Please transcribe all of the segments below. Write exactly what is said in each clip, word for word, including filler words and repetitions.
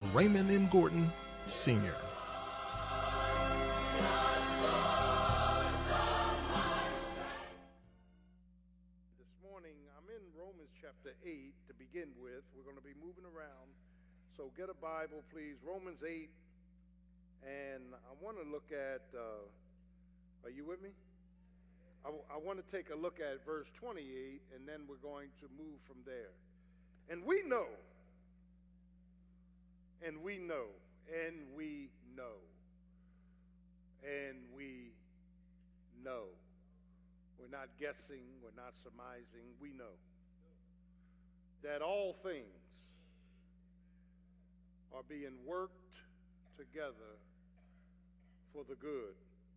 Raymond M. Gordon, Senior This morning, I'm in Romans chapter eight to begin with. We're going to be moving around. So get a Bible, please. Romans eight. And I want to look at, uh, are you with me? I, I want to take a look at verse twenty-eight, and then we're going to move from there. And we know, and we know, and we know, and we know. We're not guessing, we're not surmising, we know that all things are being worked together for the good.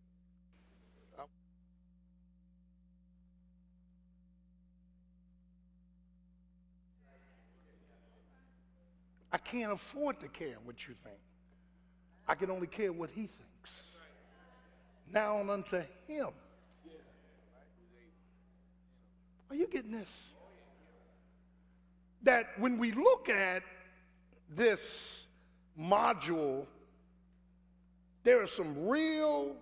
I can't afford to care what you think. I can only care what he thinks. Now unto him. Are you getting this? That when we look at this module, there are some real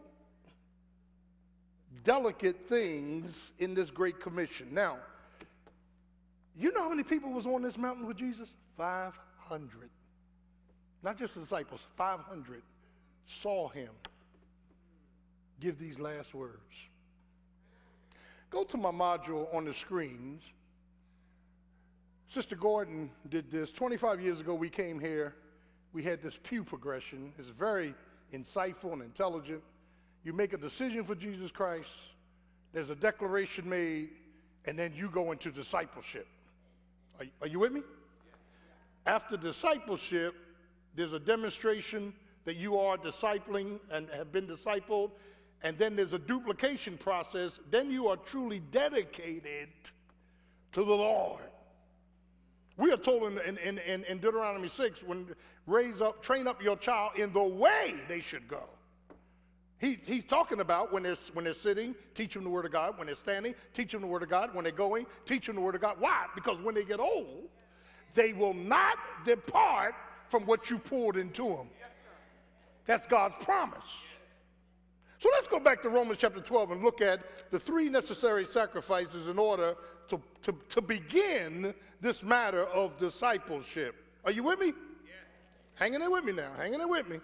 delicate things in this Great Commission. Now, you know how many people was on this mountain with Jesus? five hundred. Not just the disciples, five hundred saw him give these last words. Go to my module on the screens. Sister Gordon did this. twenty-five years ago, we came here. We had this pew progression. It's very insightful and intelligent. You make a decision for Jesus Christ. There's a declaration made, and then you go into discipleship. Are, are you with me? After discipleship, there's a demonstration that you are discipling and have been discipled, and then there's a duplication process. Then you are truly dedicated to the Lord. We are told in, in, in, in Deuteronomy six, when raise up, train up your child in the way they should go. He, he's talking about when they're, when they're sitting, teach them the word of God. When they're standing, teach them the word of God. When they're going, teach them the word of God. Why? Because when they get old, they will not depart from what you poured into them. Yes, that's God's promise. So let's go back to Romans chapter twelve and look at the three necessary sacrifices in order to, to, to begin this matter of discipleship. Are you with me? Yeah. Hanging there with me now. Hanging there with me.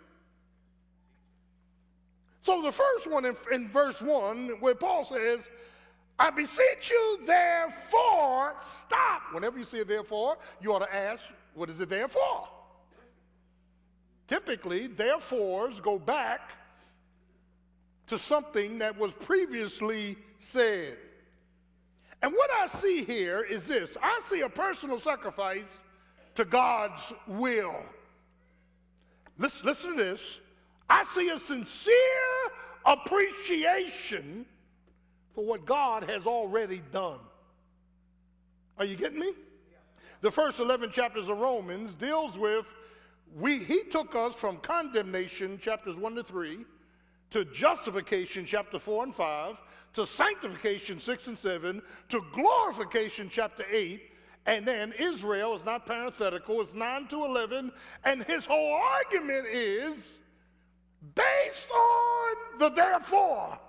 So the first one in, in verse one, where Paul says, I beseech you, therefore, stop. Whenever you see therefore, you ought to ask, what is it there for? Typically, therefores go back to something that was previously said. And what I see here is this. I see a personal sacrifice to God's will. Listen, listen to this. I see a sincere appreciation for what God has already done. Are you getting me? The first eleven chapters of Romans deals with, we, he took us from condemnation, chapters one to three, to justification, chapter four and five, to sanctification, six and seven, to glorification, chapter eight, and then Israel is not parenthetical, it's nine to eleven, and his whole argument is based on the therefore.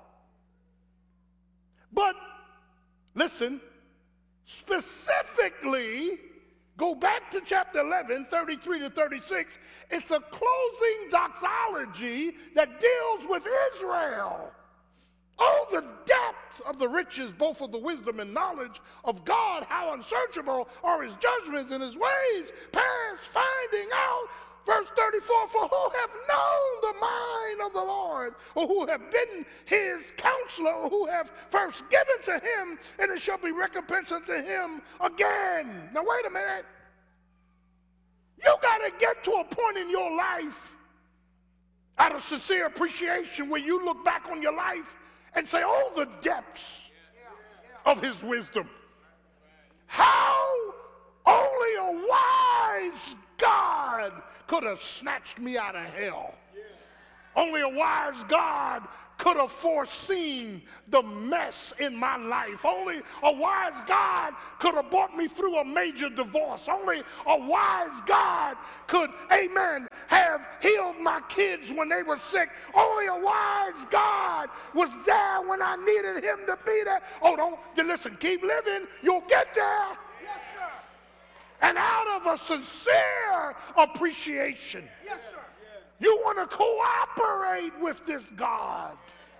But, listen, specifically, go back to chapter eleven, thirty-three to thirty-six. It's a closing doxology that deals with Israel. Oh, the depth of the riches, both of the wisdom and knowledge of God, how unsearchable are his judgments and his ways, past finding out. Verse thirty-four, for who have known the mind of the Lord, or who have been his counselor, or who have first given to him, and it shall be recompense unto him again. Now wait a minute. You got to get to a point in your life out of sincere appreciation where you look back on your life and say, oh, the depths of his wisdom. How only a wise God could have snatched me out of hell. Only a wise God could have foreseen the mess in my life. Only a wise God could have brought me through a major divorce. Only a wise God could, amen, have healed my kids when they were sick. Only a wise God was there when I needed him to be there. Oh, don't, listen, keep living. You'll get there. Yes, sir. And out of a sincere appreciation, Yes, sir. you want to cooperate with this God.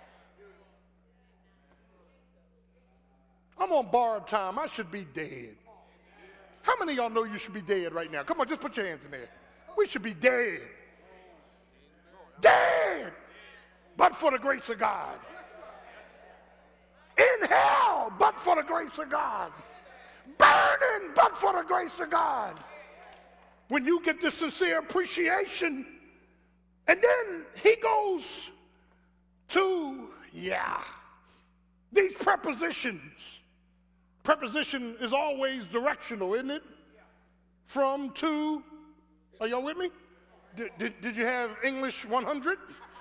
I'm on borrowed time. I should be dead. How many of y'all know you should be dead right now? Come on, just put your hands in there. We should be dead. Dead. But for the grace of God. In hell, but for the grace of God. Burning, but for the grace of God. When you get this sincere appreciation, and then he goes to, yeah, these prepositions. Preposition is always directional, isn't it? From, to. Are y'all with me? Did, did, did you have English one hundred?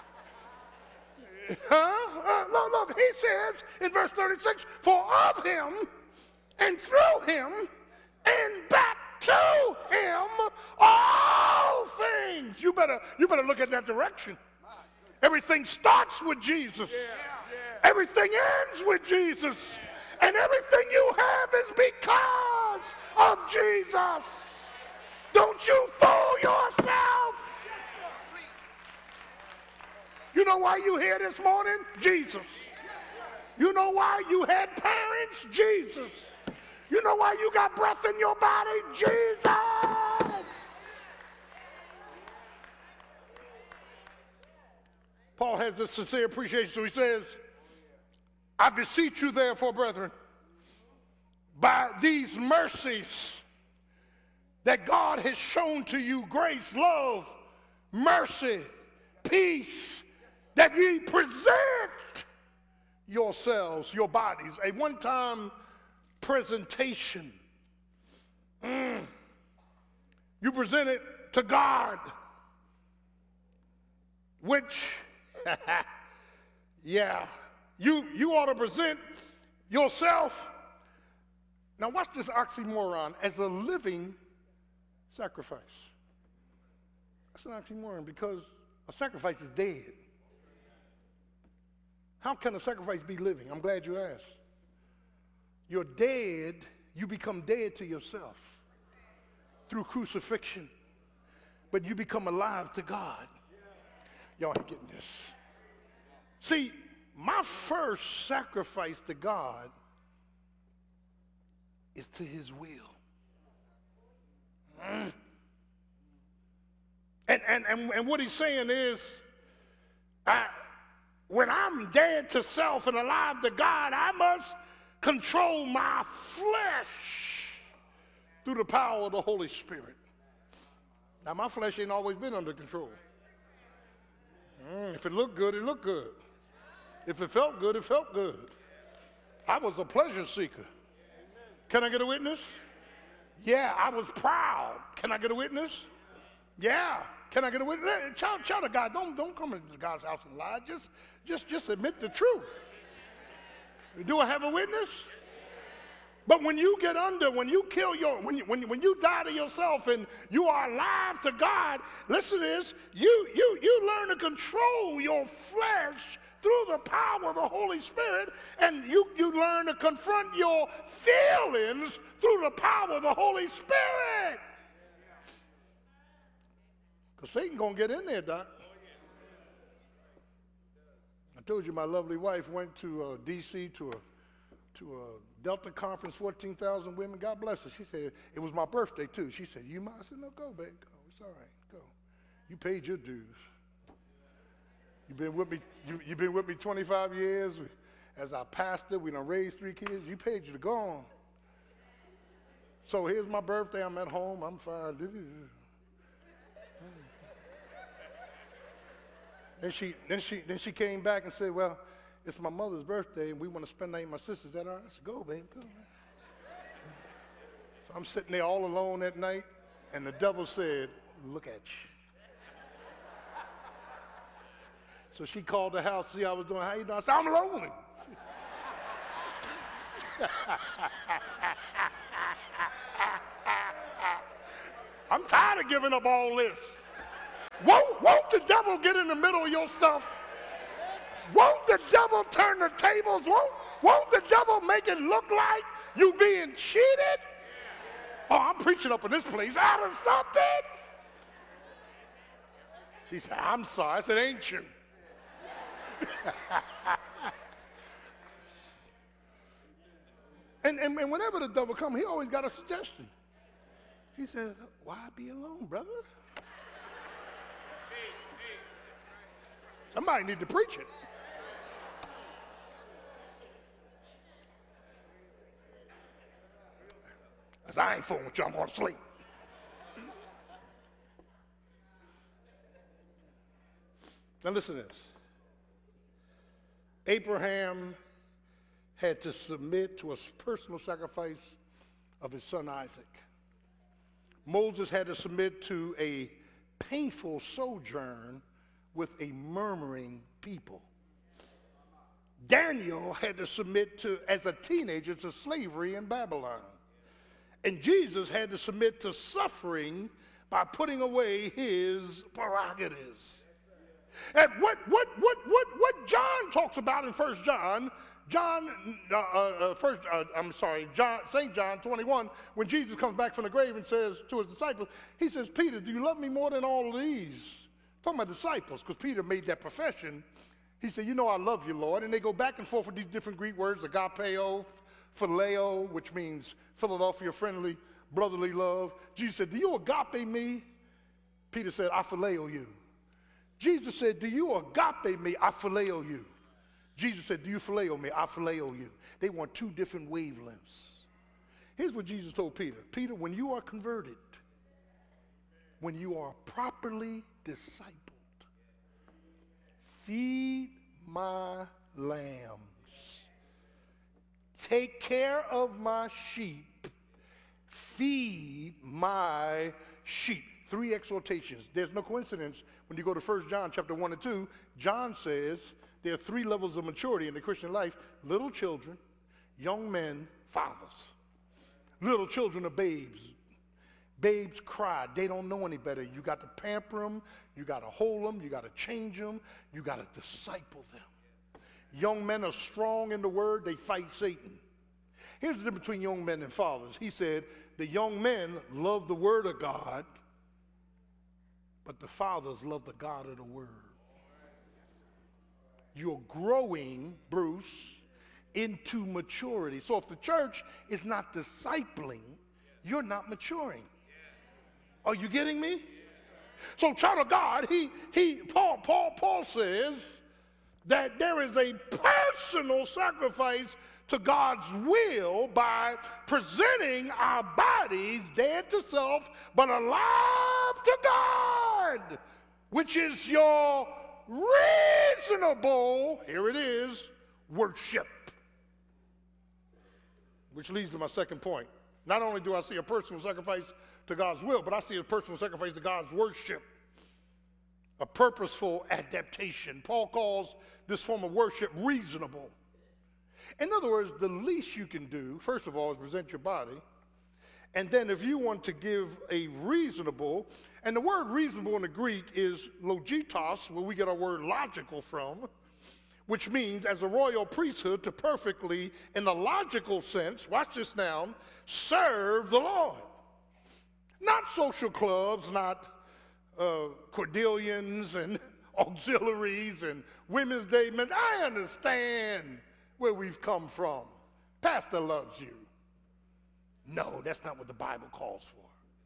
Huh? Uh, look, look, he says in verse thirty-six, for of him and through him and back to him all things. You better, you better look at that direction. Everything starts with Jesus. Everything ends with Jesus. And everything you have is because of Jesus. Don't you fool yourself. You know why you here this morning? Jesus. You know why you had parents? Jesus. You know why you got breath in your body? Jesus. Paul has this sincere appreciation, so he says, I beseech you therefore, brethren, by these mercies that God has shown to you, grace, love, mercy, peace, that ye present yourselves, your bodies, a one-time presentation. Mm. You present it to God, which, yeah, you, you ought to present yourself. Now watch this oxymoron, as a living sacrifice. That's an oxymoron because a sacrifice is dead. How can a sacrifice be living? I'm glad you asked. You're dead, you become dead to yourself through crucifixion, but you become alive to God. Y'all ain't getting this. See, my first sacrifice to God is to his will. Mm. And, and, and, and what he's saying is, I, when I'm dead to self and alive to God, I must control my flesh through the power of the Holy Spirit. Now, my flesh ain't always been under control. Mm, if it looked good, it looked good. If it felt good, it felt good. I was a pleasure seeker. Can I get a witness? Yeah, I was proud. Can I get a witness? Yeah. Can I get a witness? Child, child of God, don't, don't come into God's house and lie. Just, just, just admit the truth. Do I have a witness? But when you get under, when you kill your, when you, when, when you die to yourself and you are alive to God, listen to this, you, you, you learn to control your flesh through the power of the Holy Spirit, and you, you learn to confront your feelings through the power of the Holy Spirit. Because Satan's going to get in there, Doc. I told you my lovely wife went to uh, D C to a to a Delta conference, fourteen thousand women. God bless her. She said, it was my birthday, too. She said, you might? I said, no, go, babe, go. It's all right, go. You paid your dues. You've been with me, you, you've been with me twenty-five years. As our pastor, we done raised three kids. You paid you to go on. So here's my birthday. I'm at home. I'm fine. Then she, then she, then she came back and said, well, it's my mother's birthday, and we want to spend the night with my sister. Is that all right? I said, go, baby, go. So I'm sitting there all alone that night, and the devil said, look at you. So she called the house to see how I was doing. How you doing? I said, I'm lonely. I'm tired of giving up all this. Won't, won't the devil get in the middle of your stuff? Won't the devil turn the tables? Won't, won't the devil make it look like you being cheated? Oh, I'm preaching up in this place out of something. She said, I'm sorry. I said, ain't you? and, and, and whenever the devil comes, he always got a suggestion. He says, why be alone, brother? Somebody need to preach it. I said, I ain't fooling with you. I'm going to sleep. Now listen to this. Abraham had to submit to a personal sacrifice of his son Isaac. Moses had to submit to a painful sojourn with a murmuring people. Daniel had to submit to, as a teenager, to slavery in Babylon. And Jesus had to submit to suffering by putting away his prerogatives. And what, what, what, what, what John talks about in First John, John, uh, uh, first, uh, I'm sorry, John, Saint John twenty-one, when Jesus comes back from the grave and says to his disciples, he says, Peter, do you love me more than all of these? Talking about disciples, because Peter made that profession. He said, you know I love you, Lord. And they go back and forth with these different Greek words, agapeo, phileo, which means Philadelphia, friendly, brotherly love. Jesus said, do you agape me? Peter said, I phileo you. Jesus said, do you agape me? I phileo you. Jesus said, do you phileo me? I phileo you. They want two different wavelengths. Here's what Jesus told Peter. Peter, when you are converted, when you are properly discipled, feed my lambs. Take care of my sheep. Feed my sheep. Three exhortations. There's no coincidence when you go to First John chapter one and two. John says there are three levels of maturity in the Christian life: little children, young men, fathers. Little children are babes. Babes cry. They don't know any better. You got to pamper them. You got to hold them. You got to change them. You got to disciple them. Young men are strong in the word. They fight Satan. Here's the difference between young men and fathers. He said the young men love the word of God, but the fathers love the God of the word. You're growing, Bruce, into maturity. So if the church is not discipling, you're not maturing. Are you getting me? So child of God, he, he, Paul, Paul, Paul says that there is a personal sacrifice to God's will by presenting our bodies dead to self, but alive to God, which is your reasonable, here it is, worship. Which leads to my second point. Not only do I see a personal sacrifice to God's will, but I see a personal sacrifice to God's worship, a purposeful adaptation. Paul calls this form of worship reasonable. In other words, the least you can do, first of all, is present your body. And then if you want to give a reasonable, and the word reasonable in the Greek is logitos, where we get our word logical from, which means as a royal priesthood to perfectly, in the logical sense, watch this now, serve the Lord. Not social clubs, not uh, Cordelians and auxiliaries and Women's Day men. I understand where we've come from. Pastor loves you. No, that's not what the Bible calls for.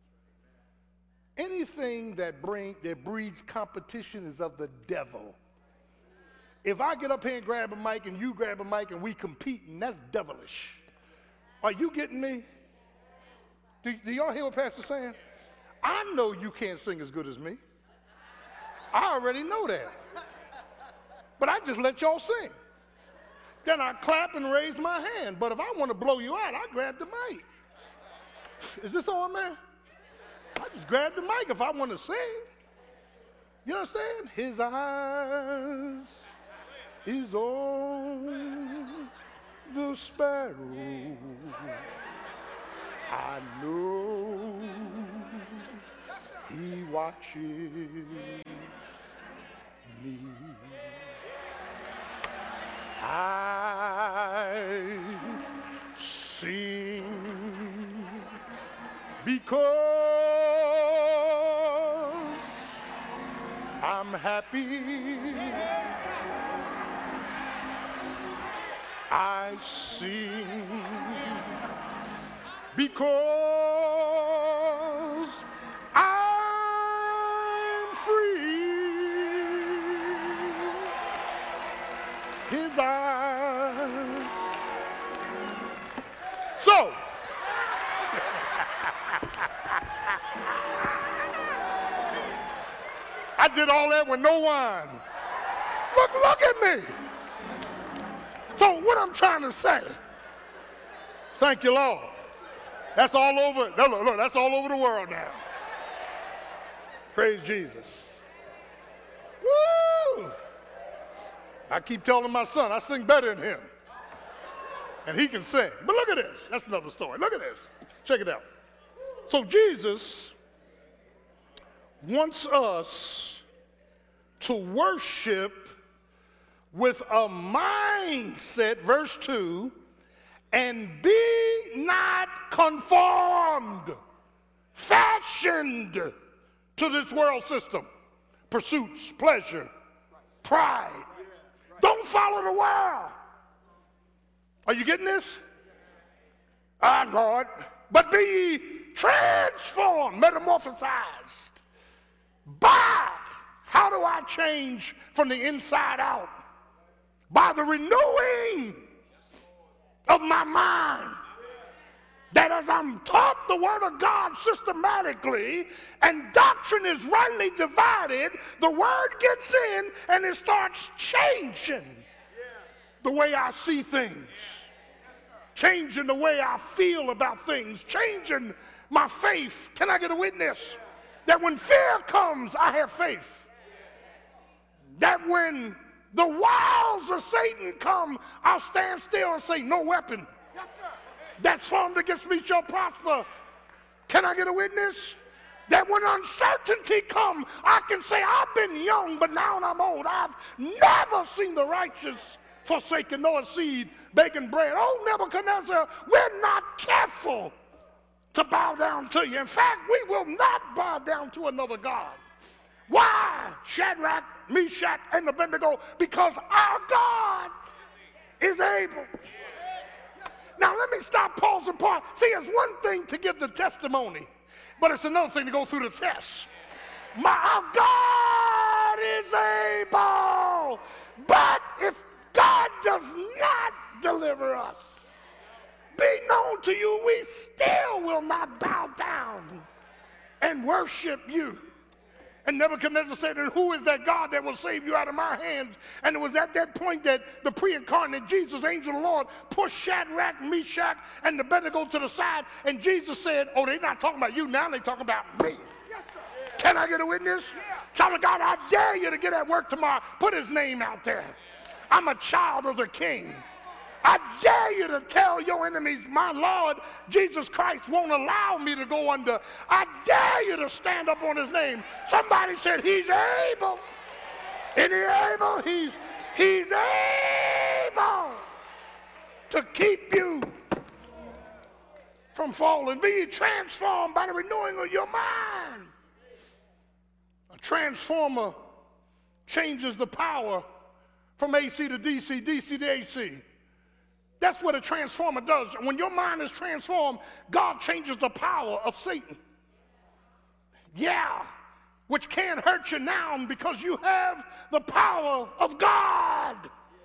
Anything that bring that breeds competition is of the devil. If I get up here and grab a mic and you grab a mic and we competing, that's devilish. Are you getting me? Do, do y'all hear what Pastor's saying? I know you can't sing as good as me. I already know that. But I just let y'all sing. Then I clap and raise my hand. But if I want to blow you out, I grab the mic. Is this on, man? I just grab the mic if I want to sing. You understand? His eyes is on the sparrow. I know he watches me. I sing because I'm happy. I sing because I'm free. His eyes. So, I did all that with no wine. Look, look at me. So what I'm trying to say, thank you, Lord. That's all over. No, look, look, that's all over the world now. Praise Jesus. Woo! I keep telling my son, I sing better than him. And he can sing. But look at this. That's another story. Look at this. Check it out. So Jesus wants us to worship with a mindset, verse two, and be not conformed, fashioned to this world system. Pursuits, pleasure, pride. Don't follow the world. Are you getting this? Ah, Lord. But be ye transformed, metamorphosized by, how do I change from the inside out? By the renewing of my mind. That as I'm taught the word of God systematically and doctrine is rightly divided, the word gets in and it starts changing the way I see things, changing the way I feel about things, changing my faith. Can I get a witness? That when fear comes, I have faith. That when the wiles of Satan come, I'll stand still and say, no weapon that's formed against me shall prosper. Can I get a witness? That when uncertainty come, I can say, I've been young, but now I'm old. I've never seen the righteous forsaken, nor a seed begging bread. Oh, Nebuchadnezzar, we're not careful to bow down to you. In fact, we will not bow down to another God. Why? Shadrach, Meshach, and Abednego, because our God is able. Now, let me stop, pause, and pause. See, it's one thing to give the testimony, but it's another thing to go through the test. My our God is able, but if God does not deliver us, be known to you, we still will not bow down and worship you. And Nebuchadnezzar said, and who is that God that will save you out of my hands? And it was at that point that the pre-incarnate Jesus, angel of the Lord, pushed Shadrach, Meshach, and Abednego to the side. And Jesus said, oh, they're not talking about you now, they're talking about me. Yes, can I get a witness? Yeah. Child of God, I dare you to get at work tomorrow. Put his name out there. I'm a child of the King. I dare you to tell your enemies, my Lord Jesus Christ won't allow me to go under. I dare you to stand up on his name. Somebody said he's able. Isn't he able? He's, he's able to keep you from falling. Be transformed by the renewing of your mind. A transformer changes the power from A C to D C, D C to A C. That's what a transformer does. When your mind is transformed, God changes the power of Satan. Yeah, which can't hurt you now because you have the power of God.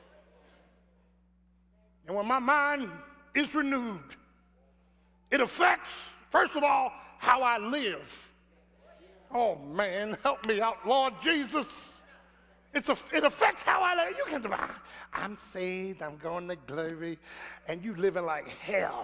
And when my mind is renewed, it affects, first of all, how I live. Oh, man, help me out, Lord Jesus. It's a, it affects how I live. You can say, I'm saved, I'm going to glory, and you living like hell.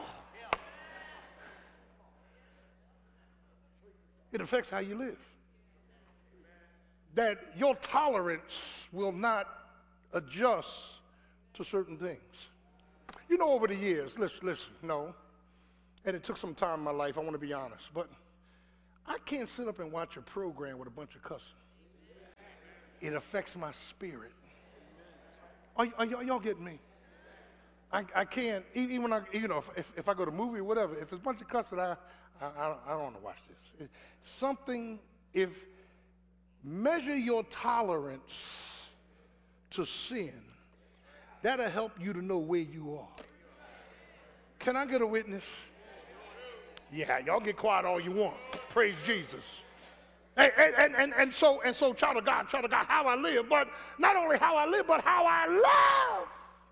It affects how you live. that your tolerance will not adjust to certain things. You know, over the years, listen, listen, no, and it took some time in my life, I want to be honest, but I can't sit up and watch a program with a bunch of cussing. It affects my spirit. Are, are, y- are y'all getting me? I, I can't, e- even when I, you know, if, if I go to a movie or whatever, if it's a bunch of cussing, I, I, I don't, I don't want to watch this. It, something, if, measure your tolerance to sin, that'll help you to know where you are. Can I get a witness? Yeah, y'all get quiet all you want. Praise Jesus. And, and, and, and, so, and so, child of God, child of God, how I live, but not only how I live, but how I love.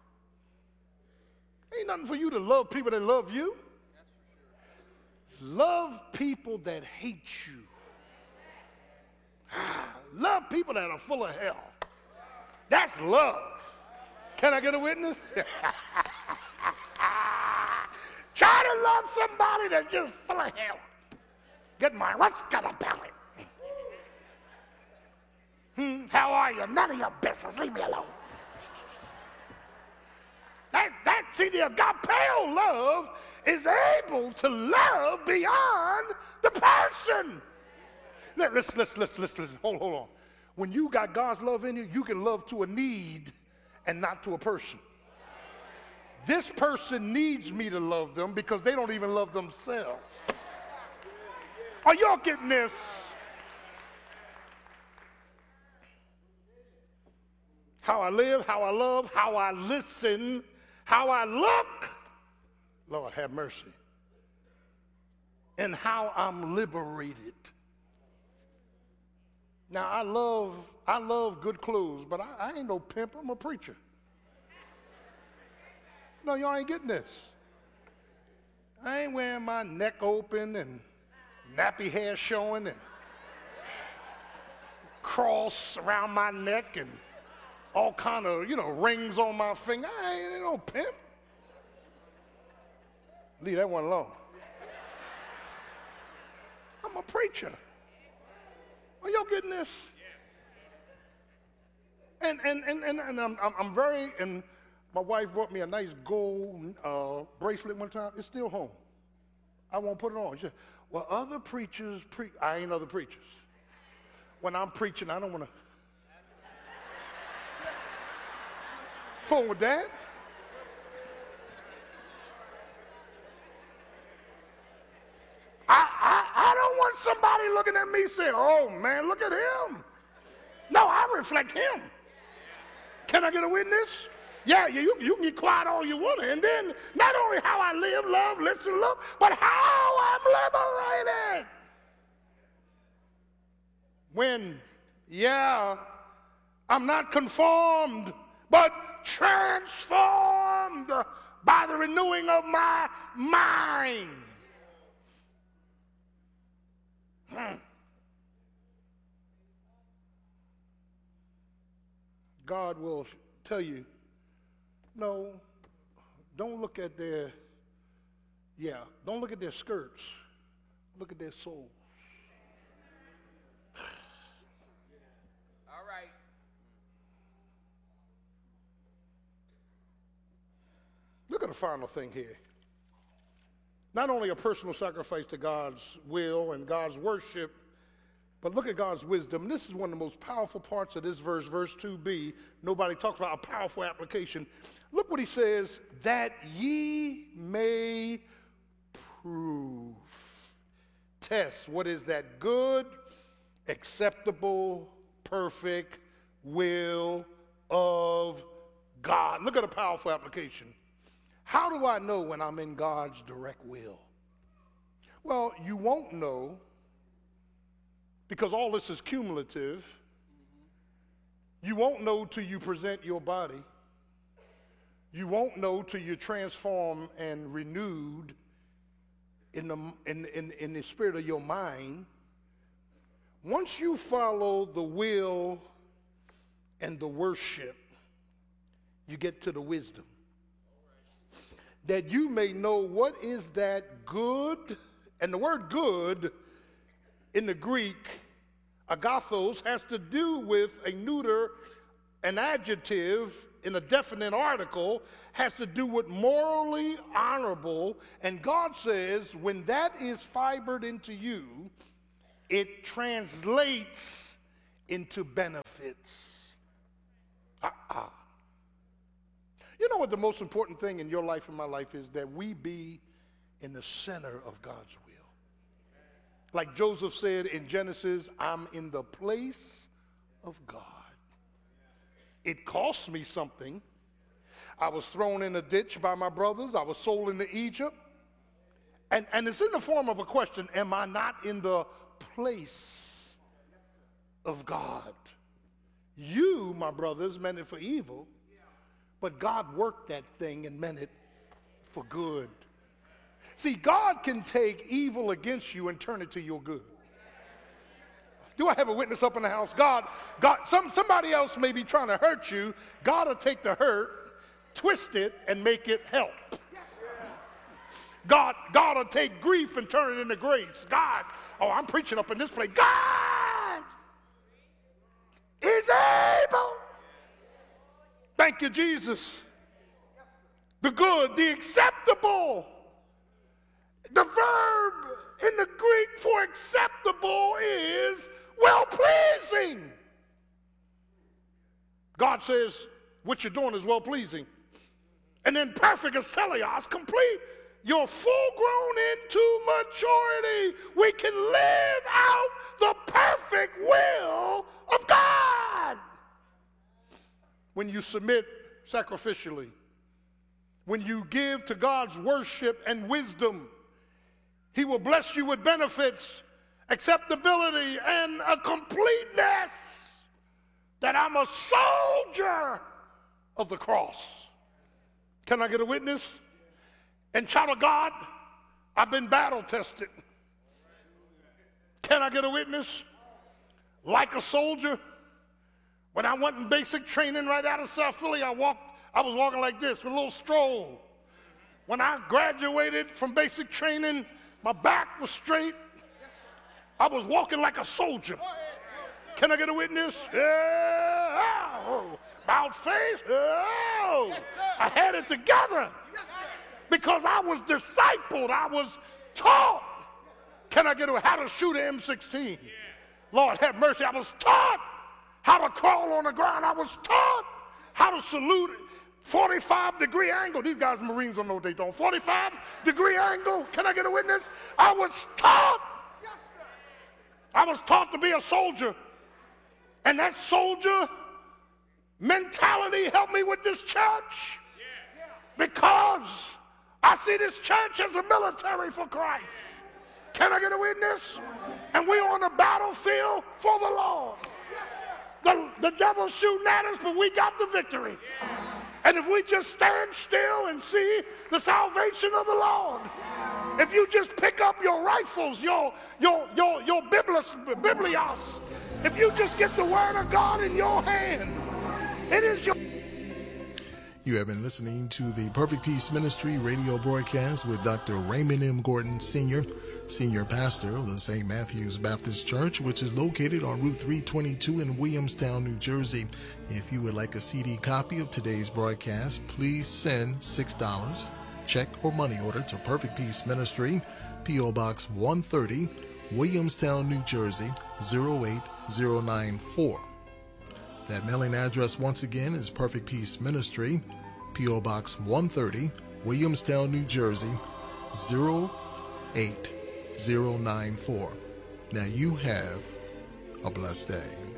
Ain't nothing for you to love people that love you. Love people that hate you. Love people that are full of hell. That's love. Can I get a witness? Try to love somebody that's just full of hell. Get mine. What's got about it? Hmm, how are you? None of your business. Leave me alone. That, that, see, the agapeo love is able to love beyond the person. Listen, listen, listen, listen, listen. Hold, hold on. When you got God's love in you, you can love to a need and not to a person. This person needs me to love them because they don't even love themselves. Are y'all getting this? How I live, how I love, how I listen, how I look, Lord have mercy, and how I'm liberated. Now, I love, I love good clothes, but I, I ain't no pimp, I'm a preacher. No, y'all ain't getting this. I ain't wearing my neck open and nappy hair showing and cross around my neck and all kind of, you know, rings on my finger. I ain't no pimp. Leave that one alone. I'm a preacher. Are y'all getting this? And and and and, and I'm, I'm I'm very, and my wife bought me a nice gold uh, bracelet one time. It's still home. I won't put it on. She said, well, other preachers preach. I ain't other preachers. When I'm preaching, I don't want to fool with that. I, I, I don't want somebody looking at me saying, oh, man, look at him. No, I reflect him. Can I get a witness? Yeah, you, you can get quiet all you want. And then not only how I live, love, listen, look, but how I'm liberated. When, yeah, I'm not conformed, but transformed by the renewing of my mind. Hmm. God will tell you, no, don't look at their, yeah, don't look at their skirts. Look at their souls. All right. Look at the final thing here. Not only a personal sacrifice to God's will and God's worship, but look at God's wisdom. This is one of the most powerful parts of this verse, verse two b. Nobody talks about a powerful application. Look what he says, that ye may prove. Test, what is that good, acceptable, perfect will of God. Look at a powerful application. How do I know when I'm in God's direct will? Well, you won't know because all this is cumulative. You won't know till you present your body. You won't know till you're transformed and renewed in the, in, in, in the spirit of your mind. Once you follow the will and the worship, you get to the wisdom. That you may know what is that good, and the word good in the Greek Agathos has to do with a neuter, an adjective in a definite article, has to do with morally honorable. And God says when that is fibered into you, it translates into benefits. Uh-uh. You know what the most important thing in your life and my life is? That we be in the center of God's will. Like Joseph said in Genesis, I'm in the place of God. It cost me something. I was thrown in a ditch by my brothers. I was sold into Egypt. And, and it's in the form of a question, am I not in the place of God? You, my brothers, meant it for evil, but God worked that thing and meant it for good. See, God can take evil against you and turn it to your good. Do I have a witness up in the house? God, God, some, somebody else may be trying to hurt you. God will take the hurt, twist it, and make it help. God, God will take grief and turn it into grace. God, oh, I'm preaching up in this place. God is able. Thank you, Jesus. The good, the acceptable. The verb in the Greek for acceptable is well-pleasing. God says, what you're doing is well-pleasing. And then perfect is teleos, complete. You're full-grown into maturity. We can live out the perfect will of God. When you submit sacrificially, when you give to God's worship and wisdom, He will bless you with benefits, acceptability, and a completeness that I'm a soldier of the cross. Can I get a witness? And child of God, I've been battle tested. Can I get a witness? Like a soldier, when I went in basic training right out of South Philly, I walked, I was walking like this with a little stroll. When I graduated from basic training, my back was straight. I was walking like a soldier. Can I get a witness? Yeah. Oh. About face. Oh. I had it together. Because I was discipled. I was taught. Can I get a how to shoot an M sixteen? Lord have mercy. I was taught how to crawl on the ground. I was taught how to salute forty-five degree angle. These guys, Marines, don't know what they do. forty-five degree angle. Can I get a witness? I was taught. Yes, sir. I was taught to be a soldier. And that soldier mentality helped me with this church. Yeah. Because I see this church as a military for Christ. Can I get a witness? And we're on the battlefield for the Lord. The, the devil's shooting at us, but we got the victory. And if we just stand still and see the salvation of the Lord, if you just pick up your rifles, your your your your biblos, biblios, if you just get the word of God in your hand, it is your. You have been listening to the Perfect Peace Ministry radio broadcast with Doctor Raymond M. Gordon, Senior, Senior Pastor of the Saint Matthew's Baptist Church, which is located on Route three twenty-two in Williamstown, New Jersey. If you would like a C D copy of today's broadcast, please send six dollars, check or money order to Perfect Peace Ministry, P O Box one thirty, Williamstown, New Jersey, zero eight zero nine four. That mailing address once again is Perfect Peace Ministry, P O Box one thirty, Williamstown, New Jersey, zero eight zero nine four. Now you have a blessed day.